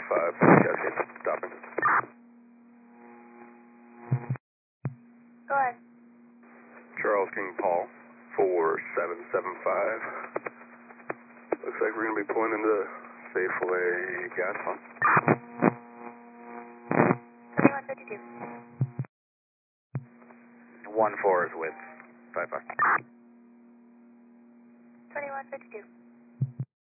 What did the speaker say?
Cascade, stopping. Go ahead. Charles King Paul, 4775. Looks like we're going to be pulling into Safeway gas pump. 2152. 1-4 is with 5-5. 2152.